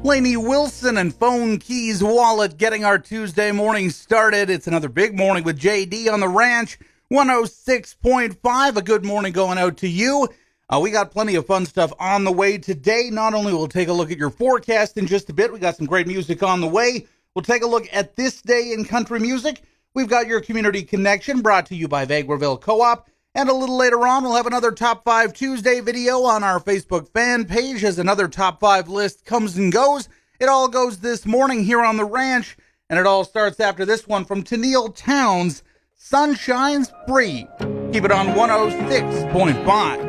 Lainey Wilson and Phone Keys Wallet getting our Tuesday morning started. It's another big morning with JD on the ranch. 106.5. A good morning going out to you. We got plenty of fun stuff on the way today. Not only will we take a look at your forecast in just a bit, we got some great music on the way. We'll take a look at this day in country music. We've got your community connection brought to you by Vegreville Co-op. And a little later on, we'll have another Top 5 Tuesday video on our Facebook fan page as another Top 5 list comes and goes. It all goes this morning here on the ranch, and it all starts after this one from Tennille Townes, Sunshine's Free. Keep it on 106.5.